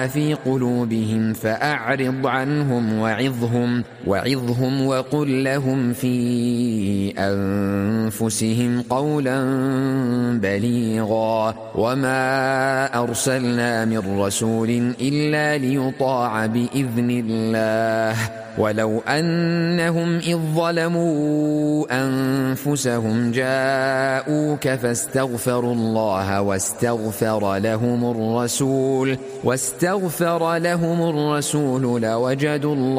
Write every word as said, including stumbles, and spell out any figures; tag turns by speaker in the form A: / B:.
A: في قلوبهم فأعرض عنهم وعظهم, وعظهم وقل لهم في أنفسهم قولا بليغا وما أرسلنا من رسول إلا ليطاع بإذن الله ولو أنهم إذ ظلموا أنفسهم جاءوك فاستغفروا الله واستغفر لهم الرسول واستغفر لهم الرسول لوجدوا الله